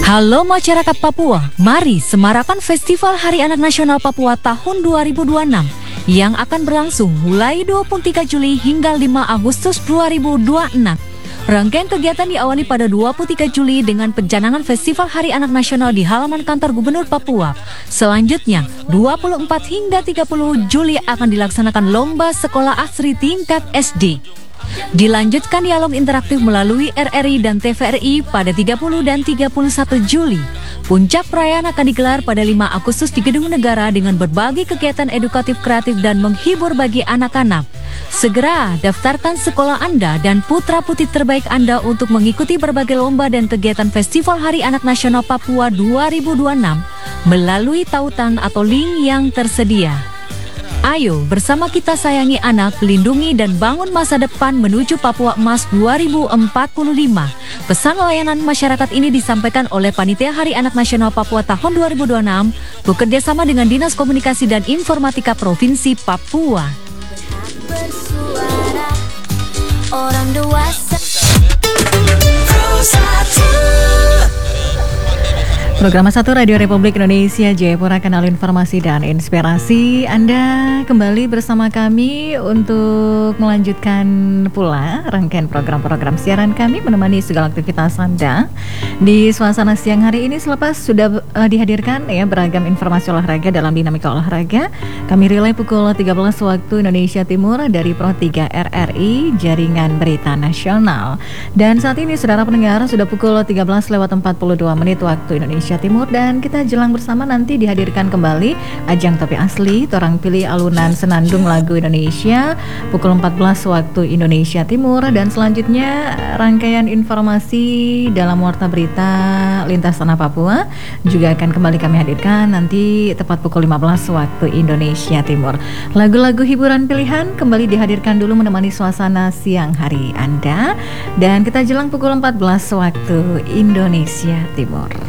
Halo masyarakat Papua, mari semarakan Festival Hari Anak Nasional Papua tahun 2026 yang akan berlangsung mulai 23 Juli hingga 5 Agustus 2026. Rangkaian kegiatan diawali pada 23 Juli dengan pencanangan Festival Hari Anak Nasional di halaman kantor Gubernur Papua. Selanjutnya, 24 hingga 30 Juli akan dilaksanakan Lomba Sekolah Asri tingkat SD. Dilanjutkan dialog interaktif melalui RRI dan TVRI pada 30 dan 31 Juli. Puncak perayaan akan digelar pada 5 Agustus di Gedung Negara dengan berbagai kegiatan edukatif kreatif dan menghibur bagi anak-anak. Segera daftarkan sekolah Anda dan putra-putri terbaik Anda untuk mengikuti berbagai lomba dan kegiatan Festival Hari Anak Nasional Papua 2026 melalui tautan atau link yang tersedia. Ayo bersama kita sayangi anak, lindungi dan bangun masa depan menuju Papua Emas 2045. Pesan layanan masyarakat ini disampaikan oleh Panitia Hari Anak Nasional Papua tahun 2026 bekerjasama dengan Dinas Komunikasi dan Informatika Provinsi Papua. Bersuara orang dewasa. Program 1 Radio Republik Indonesia Jayapura, kanal informasi dan inspirasi. Anda kembali bersama kami untuk melanjutkan pula rangkaian program-program siaran kami, menemani segala aktivitas Anda di suasana siang hari ini. Selepas sudah dihadirkan ya beragam informasi olahraga dalam dinamika olahraga, kami relay pukul 13 waktu Indonesia Timur dari Pro 3 RRI Jaringan Berita Nasional. Dan saat ini saudara pendengar sudah pukul 13:42 waktu Indonesia Timur, dan kita jelang bersama nanti dihadirkan kembali ajang topi asli Torang Pilih Alunan Senandung Lagu Indonesia pukul 14 waktu Indonesia Timur, dan selanjutnya rangkaian informasi dalam warta berita lintas tanah Papua juga akan kembali kami hadirkan nanti tepat pukul 15 waktu Indonesia Timur. Lagu-lagu hiburan pilihan kembali dihadirkan dulu menemani suasana siang hari Anda, dan kita jelang pukul 14 waktu Indonesia Timur.